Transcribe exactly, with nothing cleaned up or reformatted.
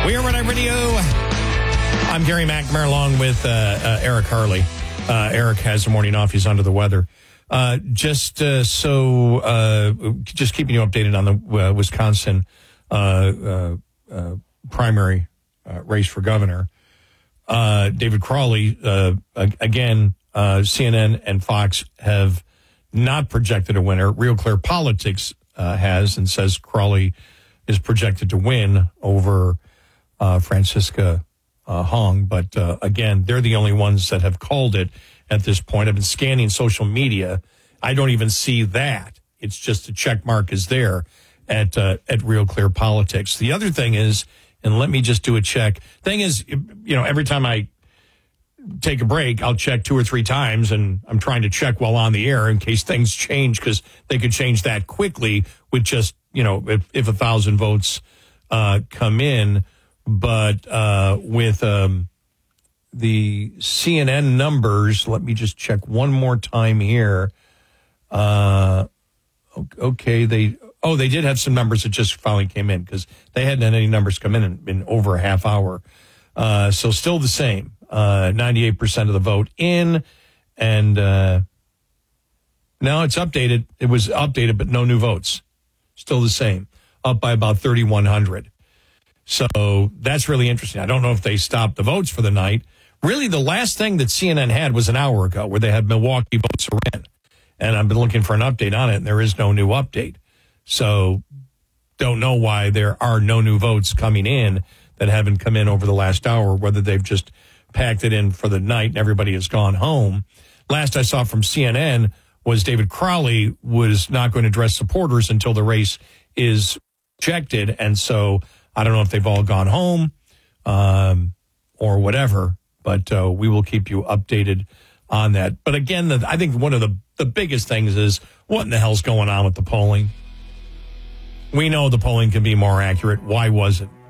We are Red Eye Radio. I'm Gary McNamara along with uh, uh, Eric Harley. Uh, Eric has the morning off. He's under the weather. Uh, just uh, so, uh, just keeping you updated on the uh, Wisconsin uh, uh, uh, primary uh, race for governor. Uh, David Crowley, uh, again, uh, C N N and Fox have not projected a winner. Real Clear Politics uh, has and says Crowley is projected to win over uh, Francisca uh, Hong. But uh, again, they're the only ones that have called it at this point. I've been scanning social media. I don't even see that. It's just a check mark is there at uh, at Real Clear Politics. The other thing is, and let me just do a check. Thing is, you know, every time I take a break, I'll check two or three times, and I'm trying to check while on the air in case things change, because they could change that quickly with just, you know, if, if a thousand votes uh, come in. But uh, with um, the C N N numbers, let me just check one more time here. Uh, okay, they oh they did have some numbers that just finally came in, because they hadn't had any numbers come in in, in over a half hour. Uh, so still the same, uh, ninety-eight percent of the vote in, and uh, now it's updated. It was updated, but no new votes. Still the same, up by about thirty-one hundred. So that's really interesting. I don't know if they stopped the votes for the night. Really, the last thing that C N N had was an hour ago, where they had Milwaukee votes are in. And I've been looking for an update on it, and there is no new update. So don't know why there are no new votes coming in that haven't come in over the last hour, whether they've just packed it in for the night and everybody has gone home. Last I saw from C N N was David Crowley was not going to address supporters until the race is rejected. And so I don't know if they've all gone home um, or whatever, but uh, we will keep you updated on that. But again, the, I think one of the, the biggest things is, what in the hell's going on with the polling? We know the polling can be more accurate. Why was it